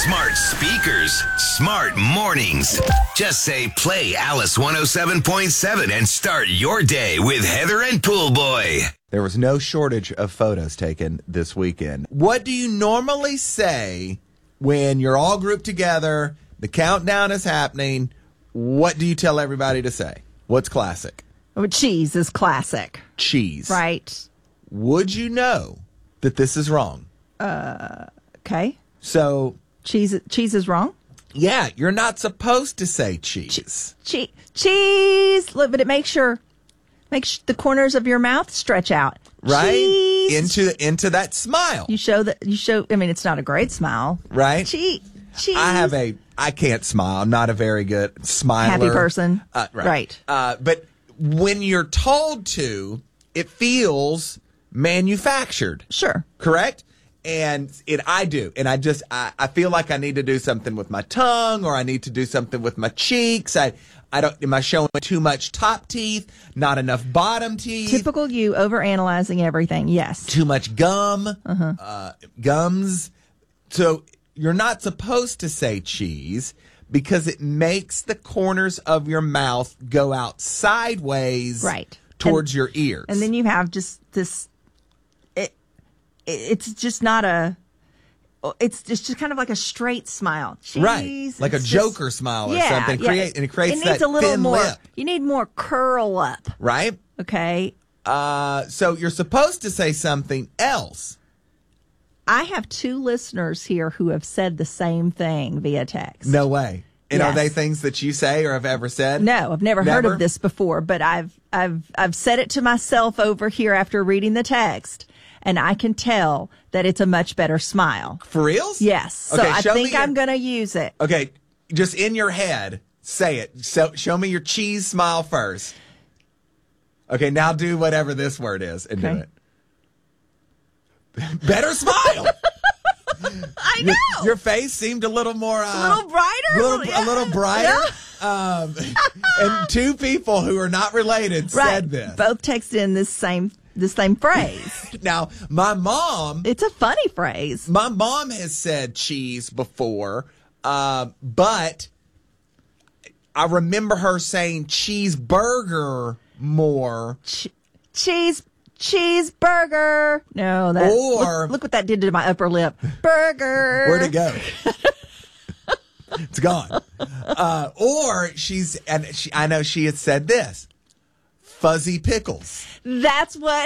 Smart speakers, smart mornings. Just say play Alice 107.7 and start your day with Heather and Pool Boy. There was no shortage of photos taken this weekend. What do you normally say when you're all grouped together, the countdown is happening? What do you tell everybody to say? What's classic? Oh, cheese is classic. Cheese. Right. Would you know that this is wrong? Okay. So, Cheese is wrong? yeah, you're not supposed to say cheese. Cheese. Look, but it makes the corners of your mouth stretch out. Right? Cheese. Into that smile. I mean, it's not a great smile. Right? Cheese. I can't smile. I'm not a very good smiler. Happy person. Right. But when you're told to, it feels manufactured. Sure. Correct? And I do. And I feel like I need to do something with my tongue, or I need to do something with my cheeks. Am I showing too much top teeth? Not enough bottom teeth? Typical you overanalyzing everything. Yes. Too much gum? Gums? So you're not supposed to say cheese because it makes the corners of your mouth go out sideways towards your ears. And then you have just this, it's just not it's just kind of like a straight smile. Cheese, right. Like a Joker smile or something. And it creates that thin lip. You need more curl up. Right. Okay. So you're supposed to say something else. I have 2 listeners here who have said the same thing via text. No way. And yes. Are they things that you say or have ever said? No, I've never heard of this before, but I've said it to myself over here after reading the text, and I can tell that it's a much better smile. For reals? Yes. So okay, I think I'm going to use it. Okay, just in your head, say it. So show me your cheese smile first. Okay, now do whatever this word is and do it. Better smile. I know. Your face seemed a little more... a little brighter? A little brighter. Yeah. And 2 people who are not related said this. Both texted in the same phrase. Now, my mom... It's a funny phrase. My mom has said cheese before, but I remember her saying cheeseburger more. Cheeseburger. No, that. Or look what that did to my upper lip. Burger. Where'd it go? It's gone. I know she had said this. Fuzzy pickles. That's what